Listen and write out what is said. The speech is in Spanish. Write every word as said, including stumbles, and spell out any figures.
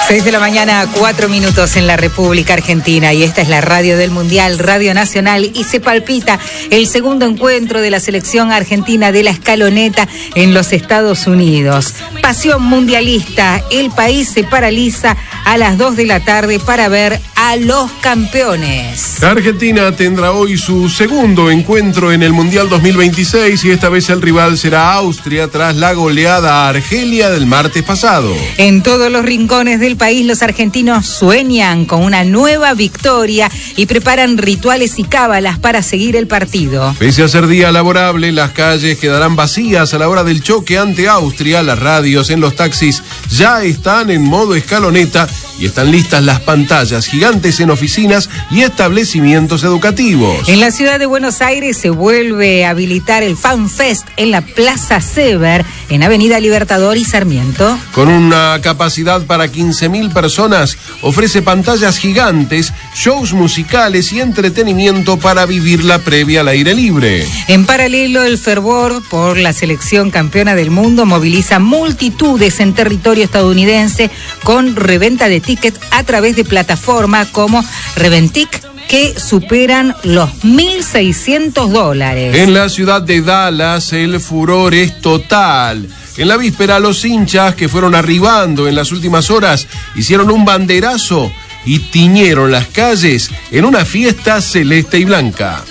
Seis de la mañana, cuatro minutos en la República Argentina, y esta es la radio del Mundial, Radio Nacional, y se palpita el segundo encuentro de la selección argentina de la escaloneta en los Estados Unidos. Pasión mundialista, el país se paraliza a las dos de la tarde para ver a los campeones. La Argentina tendrá hoy su segundo encuentro en el Mundial dos mil veintiséis y esta vez el rival será Austria tras la goleada a Argelia del martes pasado. En todos los rincones del país los argentinos sueñan con una nueva victoria y preparan rituales y cábalas para seguir el partido. Pese a ser día laborable, las calles quedarán vacías a la hora del choque ante Austria. Las radios en los taxis ya están en modo escaloneta y están listas las pantallas gigantes en oficinas y establecimientos educativos. En la ciudad de Buenos Aires se vuelve a habilitar el Fan Fest en la Plaza Sever, en Avenida Libertador y Sarmiento. Con una capacidad para quince mil personas, ofrece pantallas gigantes, shows musicales y entretenimiento para vivir la previa al aire libre. En paralelo, el fervor por la selección campeona del mundo moviliza multitudes en territorio estadounidense con reventa de tickets a través de plataformas como Reventic, que superan los mil seiscientos dólares. En la ciudad de Dallas, el furor es total. En la víspera, los hinchas que fueron arribando en las últimas horas hicieron un banderazo y tiñeron las calles en una fiesta celeste y blanca.